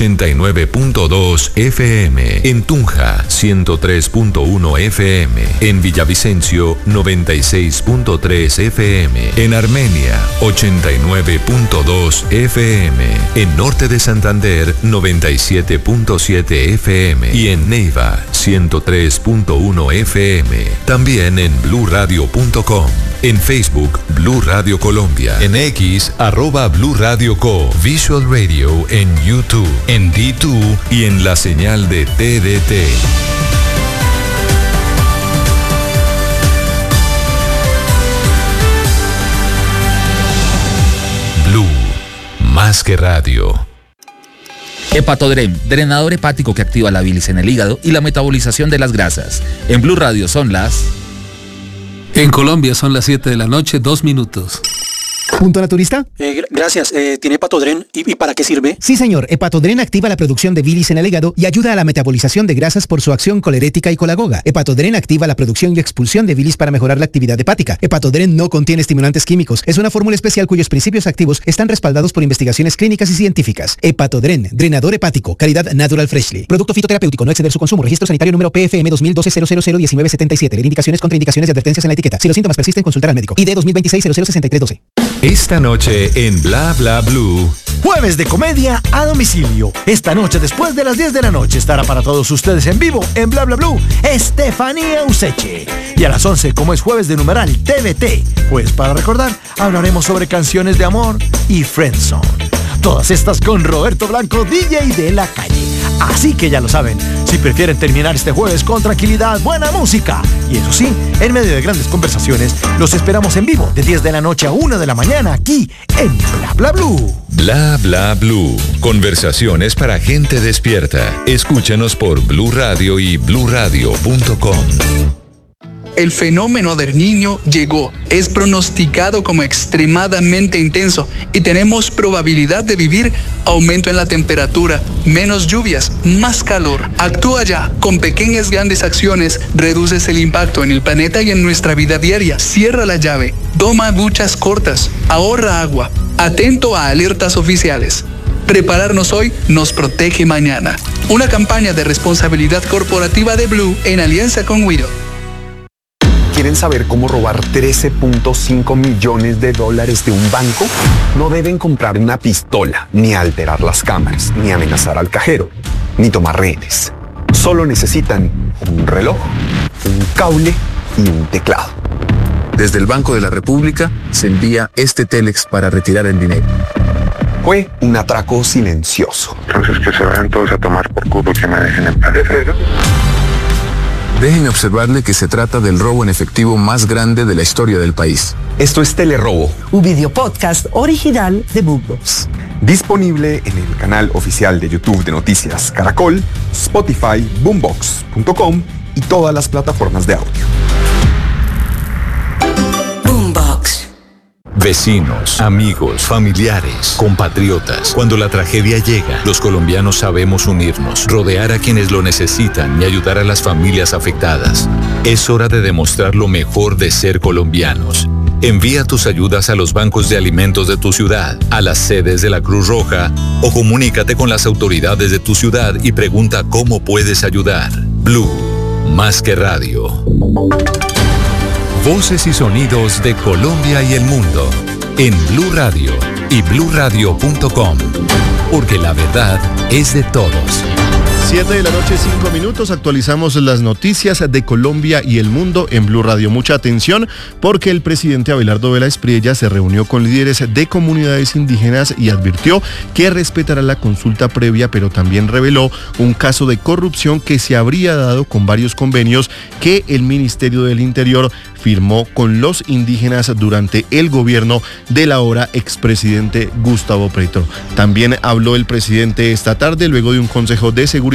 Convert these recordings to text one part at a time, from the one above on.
89.2 FM, en Tunja 103.1 FM, en Villavicencio 96.3 FM, en Armenia 89.2 FM, en Norte de Santander 97.7 FM y en Neiva 103.1 FM. También en bluradio.com, en Facebook Blue Radio Colombia, en X @Blue Radio Co, Visual Radio en YouTube, en D2 y en la señal de TDT. Blue, más que radio. Hepatodren, drenador hepático que activa la bilis en el hígado y la metabolización de las grasas. En Blue Radio son las... En Colombia son las 7 de la noche, 2 minutos. ¿Punto naturista? Gracias. ¿Tiene Hepatodren? ¿Y para qué sirve? Sí, señor. Hepatodren activa la producción de bilis en el hígado y ayuda a la metabolización de grasas por su acción colerética y colagoga. Hepatodren activa la producción y expulsión de bilis para mejorar la actividad hepática. Hepatodren no contiene estimulantes químicos. Es una fórmula especial cuyos principios activos están respaldados por investigaciones clínicas y científicas. Hepatodren, drenador hepático, calidad Natural Freshly. Producto fitoterapéutico, no exceder su consumo. Registro sanitario número PFM 2012-00-1977. Leer indicaciones, contraindicaciones y advertencias en la etiqueta. Si los síntomas persisten, consultar al médico. ID 2026-006312. Esta noche en Bla Bla Blue. Jueves de comedia a domicilio. Esta noche después de las 10 de la noche estará para todos ustedes en vivo en Bla Bla Blue Estefanía Useche. Y a las 11, como es jueves de numeral TVT, pues para recordar, hablaremos sobre canciones de amor y friendzone. Todas estas con Roberto Blanco, DJ de la calle. Así que ya lo saben, si prefieren terminar este jueves con tranquilidad, buena música y eso sí, en medio de grandes conversaciones, los esperamos en vivo de 10 de la noche a 1 de la mañana aquí en Bla Bla Blue. Bla Bla Blue. Conversaciones para gente despierta. Escúchanos por Blue Radio y bluradio.com. El fenómeno del Niño llegó, es pronosticado como extremadamente intenso y tenemos probabilidad de vivir aumento en la temperatura, menos lluvias, más calor. Actúa ya, con pequeñas grandes acciones reduces el impacto en el planeta y en nuestra vida diaria. Cierra la llave, toma duchas cortas, ahorra agua, atento a alertas oficiales. Prepararnos hoy nos protege mañana. Una campaña de responsabilidad corporativa de Blue en alianza con Wido. ¿Quieren saber cómo robar $13.5 millones de un banco? No deben comprar una pistola, ni alterar las cámaras, ni amenazar al cajero, ni tomar rehenes. Solo necesitan un reloj, un cable y un teclado. Desde el Banco de la República se envía este Telex para retirar el dinero. Fue un atraco silencioso. Entonces que se vayan todos a tomar por culo y que me dejen en paz. Déjenme observarle que se trata del robo en efectivo más grande de la historia del país. Esto es Telerobo, un video podcast original de Boombox. Disponible en el canal oficial de YouTube de Noticias Caracol, Spotify, Boombox.com y todas las plataformas de audio. Boombox. Vecinos, amigos, familiares, compatriotas. Cuando la tragedia llega, los colombianos sabemos unirnos, rodear a quienes lo necesitan y ayudar a las familias afectadas. Es hora de demostrar lo mejor de ser colombianos. Envía tus ayudas a los bancos de alimentos de tu ciudad, a las sedes de la Cruz Roja o comunícate con las autoridades de tu ciudad y pregunta cómo puedes ayudar. Blue, más que radio. Voces y sonidos de Colombia y el mundo en Blue Radio y bluradio.com, porque la verdad es de todos. 7 de la noche, 5 minutos, actualizamos las noticias de Colombia y el mundo en Blue Radio. Mucha atención porque el presidente Abelardo Vela Espriella se reunió con líderes de comunidades indígenas y advirtió que respetará la consulta previa, pero también reveló un caso de corrupción que se habría dado con varios convenios que el Ministerio del Interior firmó con los indígenas durante el gobierno del ahora expresidente Gustavo Petro. También habló el presidente esta tarde luego de un consejo de seguridad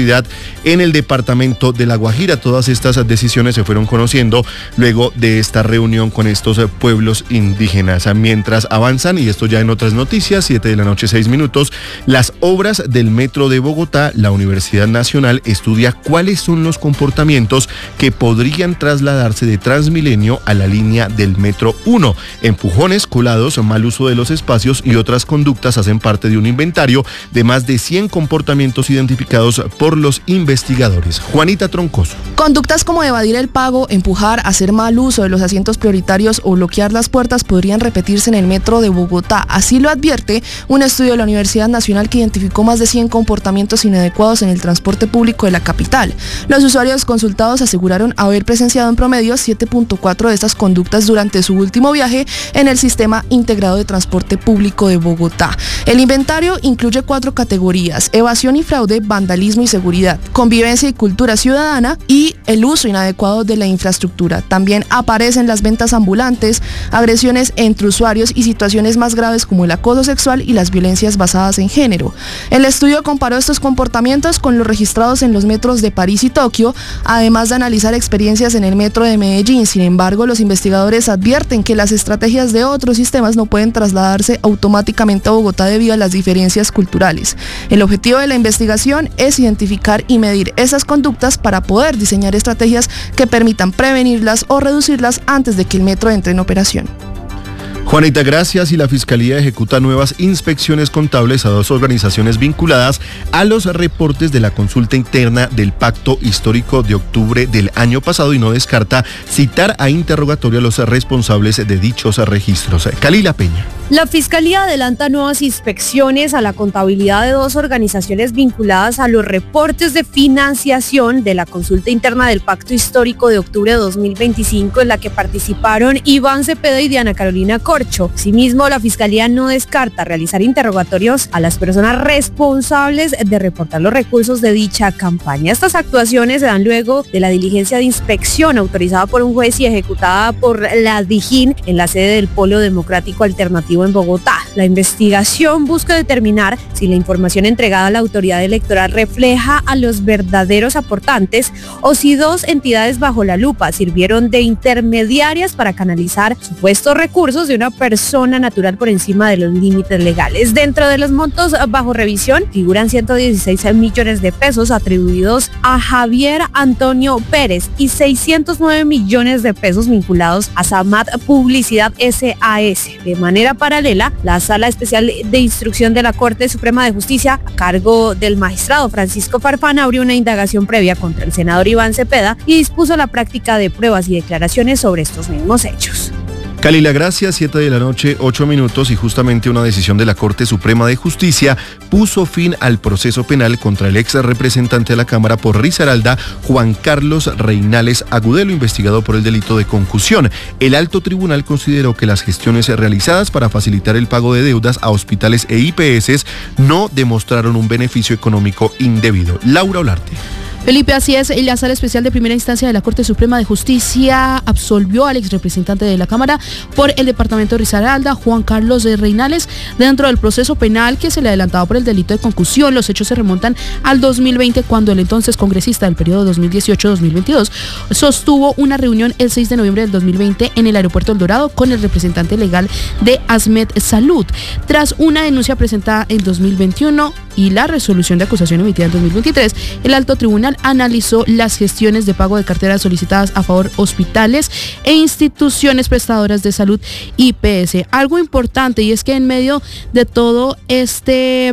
seguridad en el departamento de La Guajira. Todas estas decisiones se fueron conociendo luego de esta reunión con estos pueblos indígenas. Mientras avanzan, y esto ya en otras noticias, 7:06 p.m, las obras del metro de Bogotá, la Universidad Nacional estudia cuáles son los comportamientos que podrían trasladarse de Transmilenio a la línea del metro 1. Empujones, colados, mal uso de los espacios y otras conductas hacen parte de un inventario de más de 100 comportamientos identificados por los investigadores. Juanita Troncoso. Conductas como evadir el pago, empujar, hacer mal uso de los asientos prioritarios o bloquear las puertas podrían repetirse en el metro de Bogotá. Así lo advierte un estudio de la Universidad Nacional que identificó más de 100 comportamientos inadecuados en el transporte público de la capital. Los usuarios consultados aseguraron haber presenciado en promedio 7.4 de estas conductas durante su último viaje en el Sistema Integrado de Transporte Público de Bogotá. El inventario incluye 4 categorías: evasión y fraude, vandalismo y seguridad, convivencia y cultura ciudadana y el uso inadecuado de la infraestructura. También aparecen las ventas ambulantes, agresiones entre usuarios y situaciones más graves como el acoso sexual y las violencias basadas en género. El estudio comparó estos comportamientos con los registrados en los metros de París y Tokio, además de analizar experiencias en el metro de Medellín. Sin embargo, los investigadores advierten que las estrategias de otros sistemas no pueden trasladarse automáticamente a Bogotá debido a las diferencias culturales. El objetivo de la investigación es identificar y medir esas conductas para poder diseñar estrategias que permitan prevenirlas o reducirlas antes de que el metro entre en operación. Juanita, gracias. Y la Fiscalía ejecuta nuevas inspecciones contables a 2 organizaciones vinculadas a los reportes de la consulta interna del Pacto Histórico de octubre del año pasado y no descarta citar a interrogatorio a los responsables de dichos registros. Kalila Peña. La Fiscalía adelanta nuevas inspecciones a la contabilidad de 2 organizaciones vinculadas a los reportes de financiación de la consulta interna del Pacto Histórico de octubre de 2025, en la que participaron Iván Cepeda y Diana Carolina Corcho. Asimismo, la Fiscalía no descarta realizar interrogatorios a las personas responsables de reportar los recursos de dicha campaña. Estas actuaciones se dan luego de la diligencia de inspección autorizada por un juez y ejecutada por la DIJÍN en la sede del Polo Democrático Alternativo en Bogotá. La investigación busca determinar si la información entregada a la autoridad electoral refleja a los verdaderos aportantes o si 2 entidades bajo la lupa sirvieron de intermediarias para canalizar supuestos recursos de una persona natural por encima de los límites legales. Dentro de los montos bajo revisión figuran 116 millones de pesos atribuidos a Javier Antonio Pérez y 609 millones de pesos vinculados a Samat Publicidad SAS. De manera paralela, la Sala Especial de Instrucción de la Corte Suprema de Justicia, a cargo del magistrado Francisco Farfán, abrió una indagación previa contra el senador Iván Cepeda y dispuso la práctica de pruebas y declaraciones sobre estos mismos hechos. Kalila, gracias. 7:08 p.m, y justamente una decisión de la Corte Suprema de Justicia puso fin al proceso penal contra el ex representante de la Cámara por Risaralda, Juan Carlos Reinales Agudelo, investigado por el delito de concusión. El alto tribunal consideró que las gestiones realizadas para facilitar el pago de deudas a hospitales e IPS no demostraron un beneficio económico indebido. Laura Olarte. Felipe, así es, la Sala Especial de Primera Instancia de la Corte Suprema de Justicia absolvió al ex representante de la Cámara por el departamento de Risaralda, Juan Carlos Reinales, dentro del proceso penal que se le adelantaba por el delito de concusión. Los hechos se remontan al 2020, cuando el entonces congresista del periodo 2018-2022 sostuvo una reunión el 6 de noviembre del 2020 en el aeropuerto El Dorado con el representante legal de Asmed Salud. Tras una denuncia presentada en 2021 y la resolución de acusación emitida en 2023, el alto tribunal analizó las gestiones de pago de carteras solicitadas a favor de hospitales e instituciones prestadoras de salud IPS. Algo importante, y es que en medio de todo esta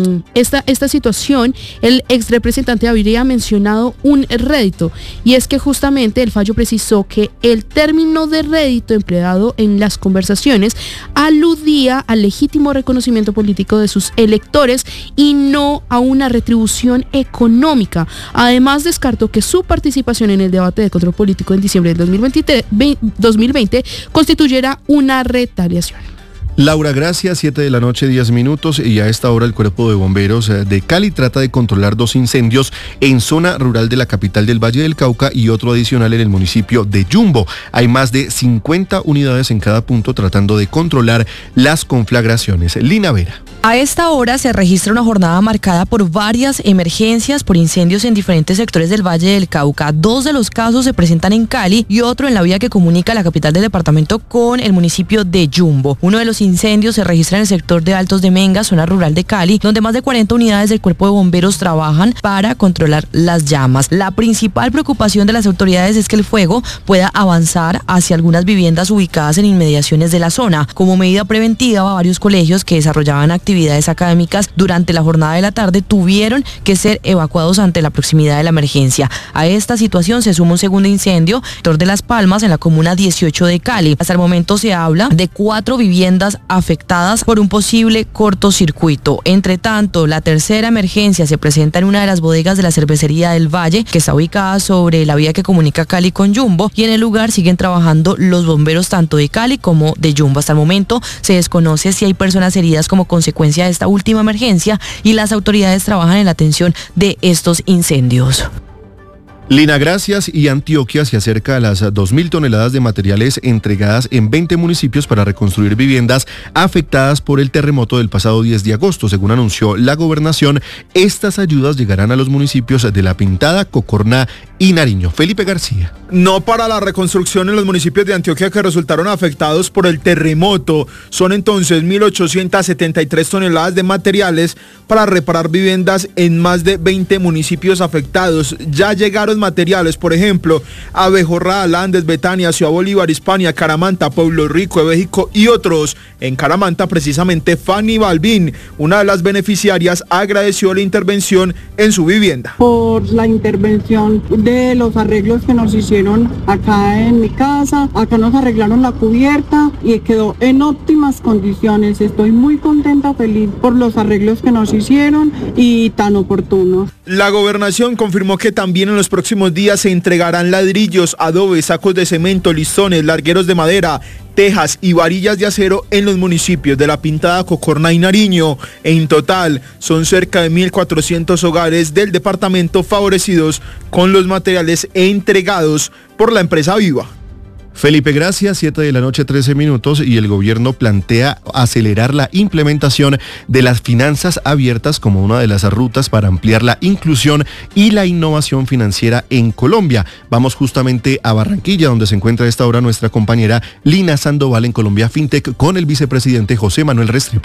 situación, el ex representante habría mencionado un rédito, y es que justamente el fallo precisó que el término de rédito empleado en las conversaciones aludía al legítimo reconocimiento político de sus electores y no a una retribución económica. Además, descartó que su participación en el debate de control político en diciembre del 2020 constituyera una retaliación. Laura, gracias. 7:10 p.m, y a esta hora el Cuerpo de Bomberos de Cali trata de controlar 2 incendios en zona rural de la capital del Valle del Cauca y otro adicional en el municipio de Yumbo. Hay más de 50 unidades en cada punto tratando de controlar las conflagraciones. Lina Vera. A esta hora se registra una jornada marcada por varias emergencias por incendios en diferentes sectores del Valle del Cauca. 2 de los casos se presentan en Cali y otro en la vía que comunica la capital del departamento con el municipio de Yumbo. Uno de los incendios se registra en el sector de Altos de Menga, zona rural de Cali, donde más de 40 unidades del cuerpo de bomberos trabajan para controlar las llamas. La principal preocupación de las autoridades es que el fuego pueda avanzar hacia algunas viviendas ubicadas en inmediaciones de la zona. Como medida preventiva, varios colegios que desarrollaban actividades académicas durante la jornada de la tarde tuvieron que ser evacuados ante la proximidad de la emergencia. A esta situación se suma un segundo incendio en el sector de Las Palmas, en la comuna 18 de Cali. Hasta el momento se habla de 4 viviendas afectadas por un posible cortocircuito. Entre tanto, la tercera emergencia se presenta en una de las bodegas de la cervecería del Valle, que está ubicada sobre la vía que comunica Cali con Yumbo, y en el lugar siguen trabajando los bomberos tanto de Cali como de Yumbo. Hasta el momento se desconoce si hay personas heridas como consecuencia de esta última emergencia y las autoridades trabajan en la atención de estos incendios. Lina, gracias. Y Antioquia se acerca a las 2.000 toneladas de materiales entregadas en 20 municipios para reconstruir viviendas afectadas por el terremoto del pasado 10 de agosto. Según anunció la gobernación, estas ayudas llegarán a los municipios de La Pintada, Cocorná y Nariño. Felipe García. No para la reconstrucción en los municipios de Antioquia que resultaron afectados por el terremoto. Son entonces 1.873 toneladas de materiales para reparar viviendas en más de 20 municipios afectados. Ya llegaron materiales, por ejemplo, Abejorra, Landes, Betania, Ciudad Bolívar, Hispania, Caramanta, Pueblo Rico, México y otros. En Caramanta, precisamente, Fanny Balbín, una de las beneficiarias, agradeció la intervención en su vivienda. Por la intervención de los arreglos que nos hicieron acá en mi casa, acá nos arreglaron la cubierta y quedó en óptimas condiciones. Estoy muy contenta, feliz por los arreglos que nos hicieron y tan oportunos. La gobernación confirmó que también en los próximos días se entregarán ladrillos, adobe, sacos de cemento, listones, largueros de madera, tejas y varillas de acero en los municipios de La Pintada, Cocorná y Nariño. En total, son cerca de 1.400 hogares del departamento favorecidos con los materiales entregados por la empresa Viva. Felipe, gracias. 7 de la noche, 13 minutos, y el gobierno plantea acelerar la implementación de las finanzas abiertas como una de las rutas para ampliar la inclusión y la innovación financiera en Colombia. Vamos justamente a Barranquilla, donde se encuentra a esta hora nuestra compañera Lina Sandoval en Colombia FinTech con el vicepresidente José Manuel Restrepo.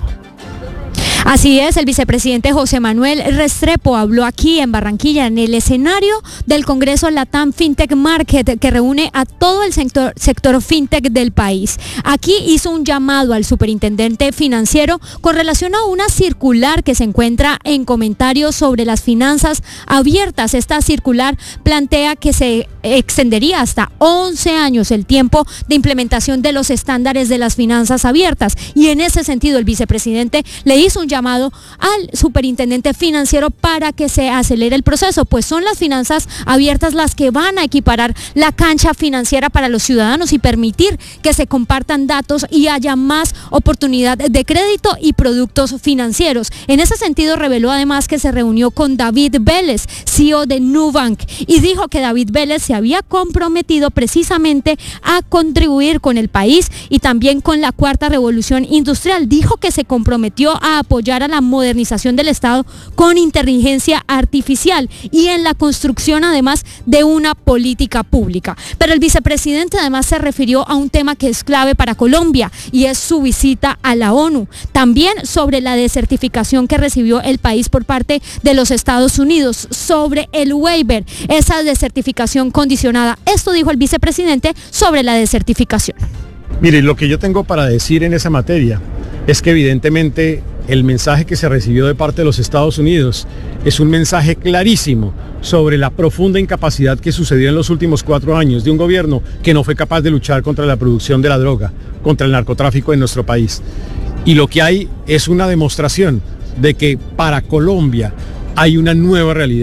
Así es, el vicepresidente José Manuel Restrepo habló aquí en Barranquilla en el escenario del Congreso Latam FinTech Market, que reúne a todo el sector FinTech del país. Aquí hizo un llamado al superintendente financiero con relación a una circular que se encuentra en comentarios sobre las finanzas abiertas. Esta circular plantea que se extendería hasta 11 años el tiempo de implementación de los estándares de las finanzas abiertas, y en ese sentido el vicepresidente le hizo un llamado al superintendente financiero para que se acelere el proceso, pues son las finanzas abiertas las que van a equiparar la cancha financiera para los ciudadanos y permitir que se compartan datos y haya más oportunidad de crédito y productos financieros. En ese sentido, reveló además que se reunió con David Vélez, CEO de Nubank, y dijo que David Vélez se había comprometido precisamente a contribuir con el país y también con la cuarta revolución industrial. Dijo que se comprometió a apoyar a la modernización del Estado con inteligencia artificial y en la construcción además de una política pública. Pero el vicepresidente además se refirió a un tema que es clave para Colombia y es su visita a la ONU. También sobre la desertificación que recibió el país por parte de los Estados Unidos, sobre el waiver, esa desertificación condicionada. Esto dijo el vicepresidente sobre la desertificación. Mire, lo que yo tengo para decir en esa materia es que evidentemente el mensaje que se recibió de parte de los Estados Unidos es un mensaje clarísimo sobre la profunda incapacidad que sucedió en los últimos 4 años de un gobierno que no fue capaz de luchar contra la producción de la droga, contra el narcotráfico en nuestro país. Y lo que hay es una demostración de que para Colombia hay una nueva realidad,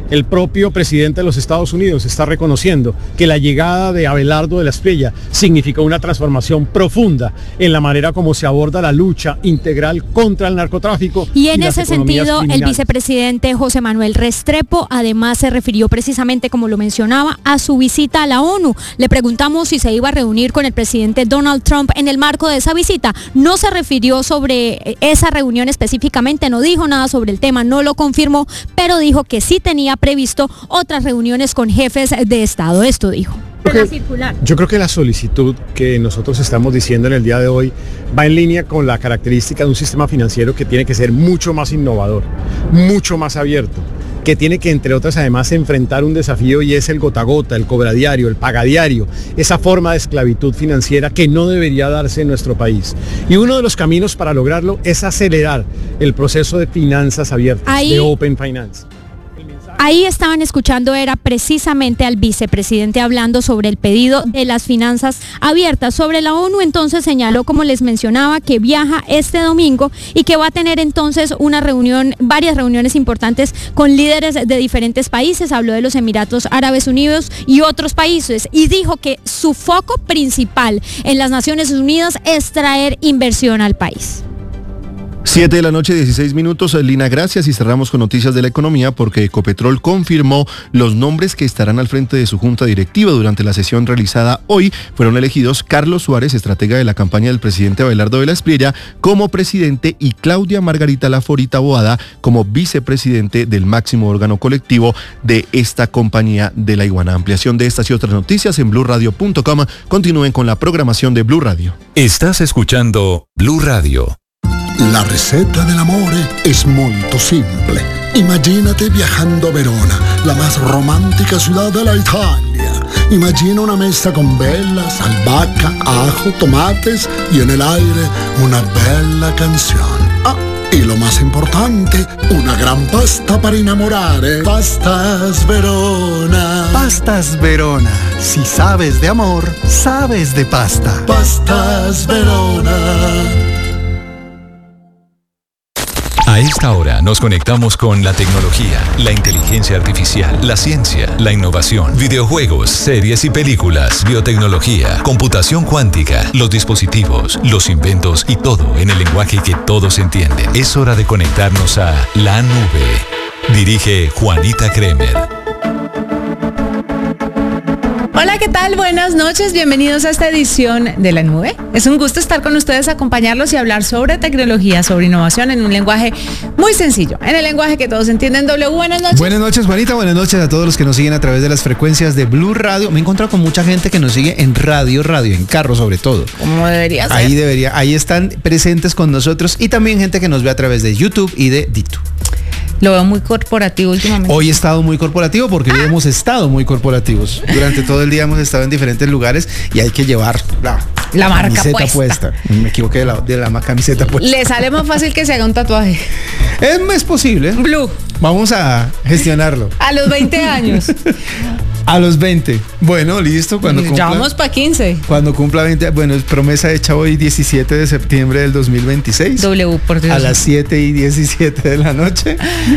El propio presidente de los Estados Unidos está reconociendo que la llegada de Abelardo de la Espriella significó una transformación profunda en la manera como se aborda la lucha integral contra el narcotráfico. Y en ese sentido, el vicepresidente José Manuel Restrepo además se refirió precisamente, como lo mencionaba, a su visita a la ONU. Le preguntamos si se iba a reunir con el presidente Donald Trump en el marco de esa visita. No se refirió sobre esa reunión específicamente, no dijo nada sobre el tema, no lo confirmó, pero dijo que sí tenía previsto otras reuniones con jefes de Estado. Esto dijo. Yo creo que la solicitud que nosotros estamos diciendo en el día de hoy va en línea con la característica de un sistema financiero que tiene que ser mucho más innovador, mucho más abierto, que tiene que, entre otras, además enfrentar un desafío, y es el gota a gota, el cobradiario, el pagadiario, esa forma de esclavitud financiera que no debería darse en nuestro país. Y uno de los caminos para lograrlo es acelerar el proceso de finanzas abiertas, de Open Finance. Ahí estaban escuchando, era precisamente al vicepresidente hablando sobre el pedido de las finanzas abiertas. Sobre la ONU, entonces señaló, como les mencionaba, que viaja este domingo y que va a tener entonces varias reuniones importantes con líderes de diferentes países. Habló de los Emiratos Árabes Unidos y otros países y dijo que su foco principal en las Naciones Unidas es traer inversión al país. 7 de la noche, 16 minutos. Lina, gracias, y cerramos con noticias de la economía porque Ecopetrol confirmó los nombres que estarán al frente de su junta directiva. Durante la sesión realizada hoy fueron elegidos Carlos Suárez, estratega de la campaña del presidente Abelardo de la Espriella, como presidente, y Claudia Margarita Lafori Taboada como vicepresidente del máximo órgano colectivo de esta compañía de la Iguana. Ampliación de estas y otras noticias en blurradio.com. Continúen con la programación de Blue Radio. Estás escuchando Blue Radio. La receta dell'amore es molto simple. Imagínate viajando a Verona, la más romántica ciudad de la Italia. Imagina una mesa con velas, albahaca, ajo, tomates y en el aire una bella canción. Ah, y lo más importante, una gran pasta para enamorare. Pastas Verona. Pastas Verona. Si sabes de amor, sabes de pasta. Pastas Verona. A esta hora nos conectamos con la tecnología, la inteligencia artificial, la ciencia, la innovación, videojuegos, series y películas, biotecnología, computación cuántica, los dispositivos, los inventos y todo en el lenguaje que todos entienden. Es hora de conectarnos a la nube. Dirige Juanita Kremer. Hola, ¿qué tal? Buenas noches, bienvenidos a esta edición de La Nube. Es un gusto estar con ustedes, acompañarlos y hablar sobre tecnología, sobre innovación en un lenguaje muy sencillo, en el lenguaje que todos entienden. W, buenas noches. Buenas noches, Juanita, buenas noches a todos los que nos siguen a través de las frecuencias de Blue Radio. Me he encontrado con mucha gente que nos sigue en radio, en carro sobre todo. Como debería ser. Ahí están presentes con nosotros, y también gente que nos ve a través de YouTube y de Ditu. Lo veo muy corporativo últimamente. Hoy he estado muy corporativo porque hoy hemos estado muy corporativos. Durante todo el día hemos estado en diferentes lugares y hay que llevar la marca camiseta puesta. Me equivoqué de la camiseta puesta. Le sale más fácil que se haga un tatuaje. Es posible. Blue. Vamos a gestionarlo. A los 20 años. A los 20. Bueno, listo. Ya vamos para 15. Cuando cumpla 20. Bueno, es promesa hecha hoy, 17 de septiembre del 2026. W, por Dios. A las 7:17 de la noche.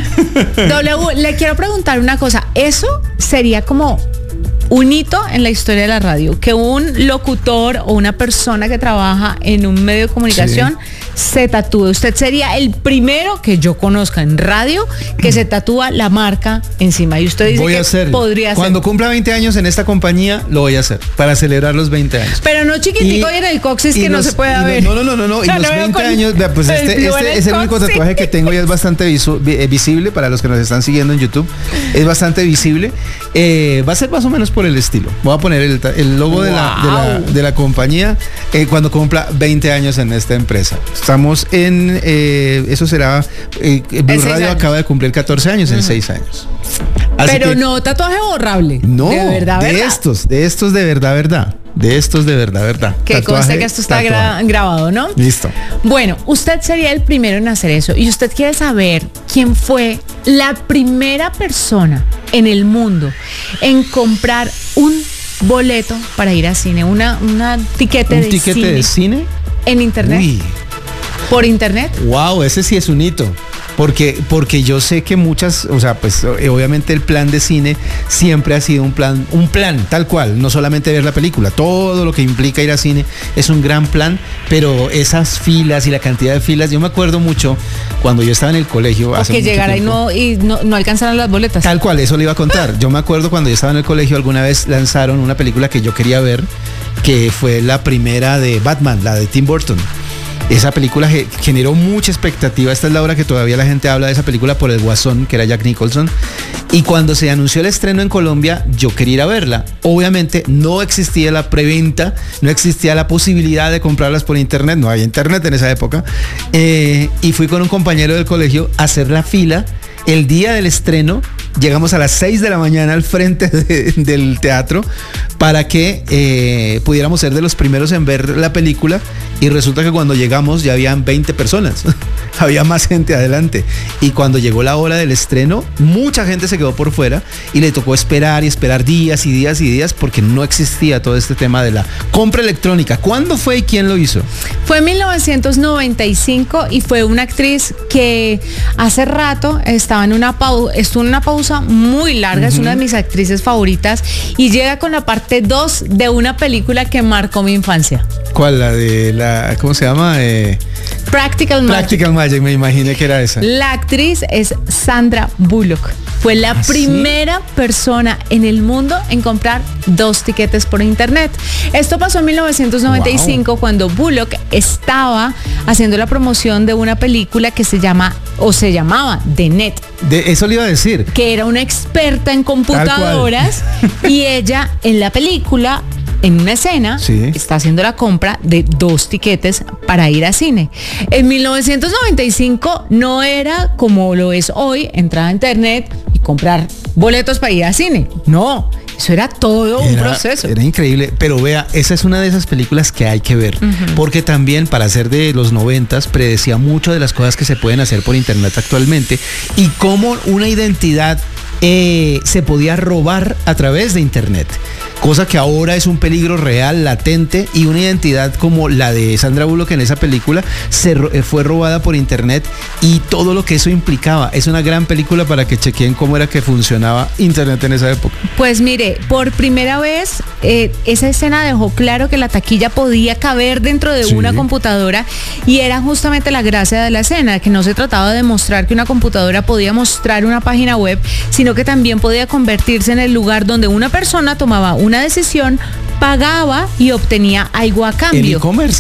W, le quiero preguntar una cosa. Eso sería como un hito en la historia de la radio, que un locutor o una persona que trabaja en un medio de comunicación se tatúe. Usted sería el primero que yo conozca en radio que se tatúa la marca encima. Y usted dice podría ser. Cuando cumpla 20 años en esta compañía, lo voy a hacer para celebrar los 20 años. Pero no chiquitico y en el coxis que no se puede ver. No. Y los 20 años, pues este es el único tatuaje que tengo y es bastante visible para los que nos están siguiendo en YouTube. Es bastante visible. Va a ser más o menos por el estilo. Voy a poner el logo de la compañía cuando cumpla 20 años en esta empresa. Estamos en eso será Blue Radio acaba de cumplir 14 años en 6 años. Así pero que, no tatuaje borrable. No, de estos de verdad. De estos de verdad. Que conste que esto está grabado, ¿no? Listo. Bueno, usted sería el primero en hacer eso. Y usted quiere saber quién fue la primera persona en el mundo en comprar un boleto para ir al cine, un tiquete de cine en internet. Uy. ¿Por internet? Wow, ese sí es un hito. porque yo sé que muchas, o sea, pues obviamente el plan de cine siempre ha sido un plan tal cual, no solamente ver la película, todo lo que implica ir a cine es un gran plan, pero esas filas y la cantidad de filas, yo me acuerdo mucho cuando yo estaba en el colegio. O que llegara y no alcanzaran las boletas. Tal cual, eso le iba a contar. Yo me acuerdo cuando yo estaba en el colegio, alguna vez lanzaron una película que yo quería ver, que fue la primera de Batman, la de Tim Burton. Esa película generó mucha expectativa. Esta es la hora que todavía la gente habla de esa película por el Guasón, que era Jack Nicholson. Y cuando se anunció el estreno en Colombia, yo quería ir a verla. Obviamente no existía la preventa, no existía la posibilidad de comprarlas por internet, no había internet en esa época. Y fui con un compañero del colegio a hacer la fila el día del estreno. Llegamos a las 6 de la mañana al frente del teatro para que pudiéramos ser de los primeros en ver la película, y resulta que cuando llegamos ya habían 20 personas, había más gente adelante, y cuando llegó la hora del estreno mucha gente se quedó por fuera y le tocó esperar y esperar días y días y días porque no existía todo este tema de la compra electrónica. ¿Cuándo fue y quién lo hizo? Fue en 1995 y fue una actriz que hace rato estuvo en una pausa muy larga, es una de mis actrices favoritas y llega con la parte 2 de una película que marcó mi infancia. ¿Cuál? ¿Cómo se llama? Practical Magic. Practical Magic, me imaginé que era esa. La actriz es Sandra Bullock. Fue la primera persona en el mundo en comprar 2 tiquetes por internet. Esto pasó en 1995 cuando Bullock estaba haciendo la promoción de una película que se llamaba The Net. De eso le iba a decir. Que era una experta en computadoras y ella en la película, en una escena, está haciendo la compra de 2 tiquetes para ir a cine. En 1995 no era como lo es hoy, entrar a internet y comprar boletos para ir a cine. No, eso era todo un proceso. Era increíble, pero vea, esa es una de esas películas que hay que ver, porque también para ser de los 90s predecía mucho de las cosas que se pueden hacer por internet actualmente y cómo una identidad se podía robar a través de internet, cosa que ahora es un peligro real, latente, y una identidad como la de Sandra Bullock en esa película fue robada por internet y todo lo que eso implicaba. Es una gran película para que chequeen cómo era que funcionaba internet en esa época. Pues mire, por primera vez esa escena dejó claro que la taquilla podía caber dentro de una computadora, y era justamente la gracia de la escena, que no se trataba de demostrar que una computadora podía mostrar una página web, sino que también podía convertirse en el lugar donde una persona tomaba una decisión, pagaba y obtenía algo a cambio. El e-commerce.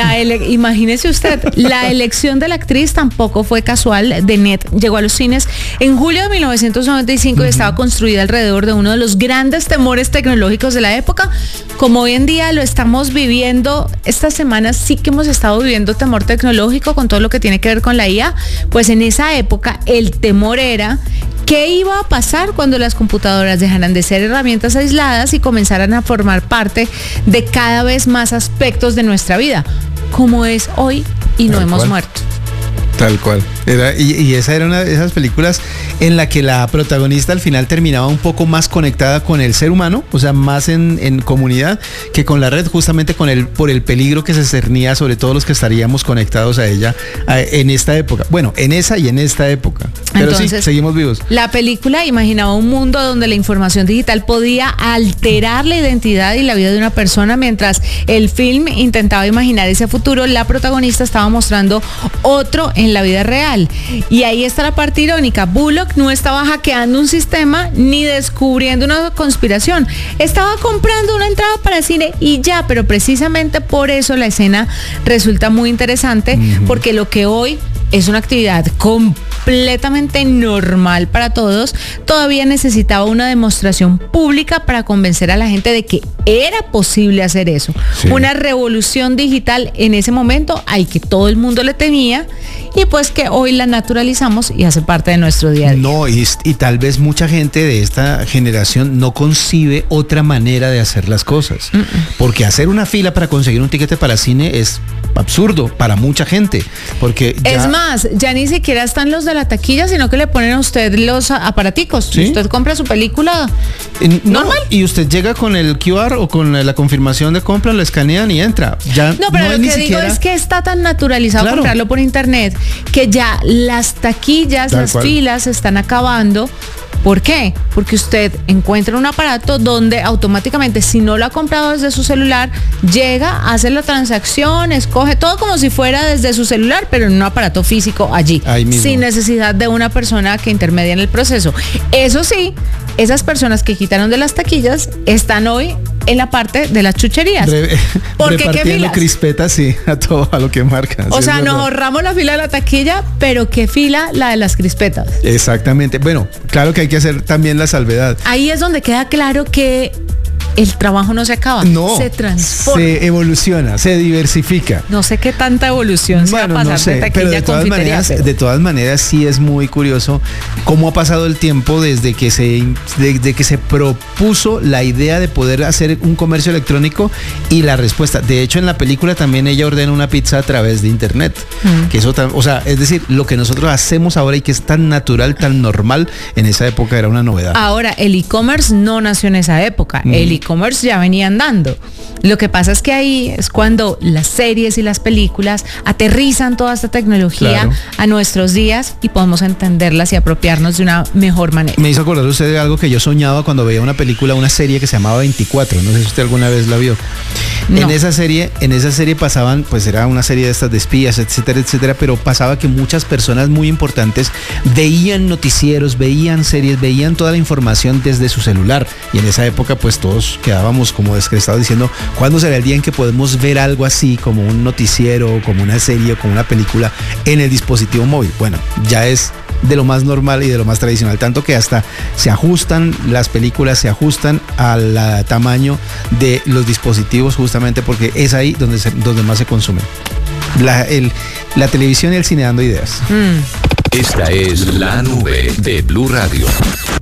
Imagínese usted, la elección de la actriz tampoco fue casual. The Net llegó a los cines en julio de 1995 y estaba construida alrededor de uno de los grandes temores tecnológicos de la época. Como hoy en día lo estamos viviendo, estas semanas sí que hemos estado viviendo temor tecnológico con todo lo que tiene que ver con la IA. Pues en esa época el temor era ¿qué iba a pasar cuando las computadoras dejaran de ser herramientas aisladas y comenzaran a formar parte de cada vez más aspectos de nuestra vida, como es hoy y no hemos muerto? Tal cual. Y esa era una de esas películas en la que la protagonista al final terminaba un poco más conectada con el ser humano, o sea, más en comunidad que con la red, justamente por el peligro que se cernía sobre todos los que estaríamos conectados a ella en esta época. Bueno, en esa y en esta época. Pero entonces, sí, seguimos vivos. La película imaginaba un mundo donde la información digital podía alterar la identidad y la vida de una persona, mientras el film intentaba imaginar ese futuro. La protagonista estaba mostrando otro en la vida real. Y ahí está la parte irónica. Bullock no estaba hackeando un sistema ni descubriendo una conspiración. Estaba comprando una entrada para cine y ya, pero precisamente por eso la escena resulta muy interesante, porque lo que hoy es una actividad completamente normal para todos, todavía necesitaba una demostración pública para convencer a la gente de que era posible hacer eso. Sí. Una revolución digital en ese momento al que todo el mundo le temía, y pues que hoy la naturalizamos y hace parte de nuestro día a día. No, y tal vez mucha gente de esta generación no concibe otra manera de hacer las cosas. Porque hacer una fila para conseguir un tiquete para cine es absurdo para mucha gente, porque es más, ya ni siquiera están los de la taquilla, sino que le ponen a usted los aparaticos. ¿Sí? Usted compra su película normal y usted llega con el QR o con la confirmación de compra, lo escanean y entra. Ya no, pero lo que digo es que está tan naturalizado comprarlo por internet que ya las taquillas, las filas se están acabando. ¿Por qué? Porque usted encuentra un aparato donde automáticamente, si no lo ha comprado desde su celular, llega, hace la transacción, escoge todo como si fuera desde su celular, pero en un aparato físico allí, sin necesidad de una persona que intermedia en el proceso. Eso sí, esas personas que quitaron de las taquillas están hoy en la parte de las chucherías. Porque ¿qué filas? Crispetas, sí, a lo que marcan. O sea, nos ahorramos la fila de la taquilla, pero ¿qué fila? La de las crispetas. Exactamente. Bueno, claro que hay que hacer también la salvedad. Ahí es donde queda claro que el trabajo no se acaba, se transforma. Se evoluciona, se diversifica. No sé qué tanta evolución se va a pasar de taquilla pero de todas maneras sí es muy curioso cómo ha pasado el tiempo desde que se propuso la idea de poder hacer un comercio electrónico y la respuesta. De hecho, en la película también ella ordena una pizza a través de internet. Que eso, o sea, es decir, lo que nosotros hacemos ahora y que es tan natural, tan normal, en esa época era una novedad. Ahora, el e-commerce no nació en esa época. El e-commerce ya venía andando. Lo que pasa es que ahí es cuando las series y las películas aterrizan toda esta tecnología a nuestros días y podemos entenderlas y apropiarnos de una mejor manera. Me hizo acordar usted de algo que yo soñaba cuando veía una película, una serie que se llamaba 24. No sé si usted alguna vez la vio. No. En esa serie pasaban, pues era una serie de estas de espías, etcétera, etcétera, pero pasaba que muchas personas muy importantes veían noticieros, veían series, veían toda la información desde su celular. Y en esa época, pues todos quedábamos como descrestados diciendo, ¿cuándo será el día en que podemos ver algo así como un noticiero, como una serie, como una película en el dispositivo móvil? Bueno, ya es de lo más normal y de lo más tradicional, tanto que hasta se ajustan, las películas se ajustan al tamaño de los dispositivos, justamente porque es ahí donde más se consumen. La televisión y el cine dando ideas. Esta es La Nube de Blue Radio.